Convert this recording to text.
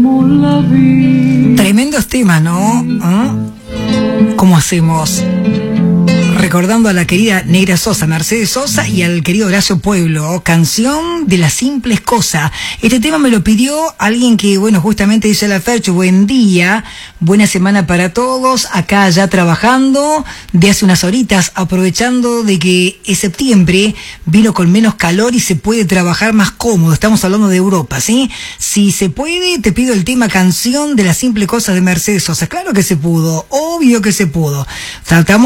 Tremendos temas, ¿no? ¿Cómo hacemos? Recordando a la querida Negra Sosa, Mercedes Sosa, y al querido Horacio Pueblo, canción de las simples cosas. Este tema me lo pidió alguien que, bueno, justamente dice la Fercho, buen día, buena semana para todos, acá ya trabajando de hace unas horitas, aprovechando de que es septiembre, vino con menos calor y se puede trabajar más cómodo. Estamos hablando de Europa, ¿sí? Si se puede, te pido el tema canción de las simples cosas de Mercedes Sosa. Claro que se pudo, obvio que se pudo. Tratamos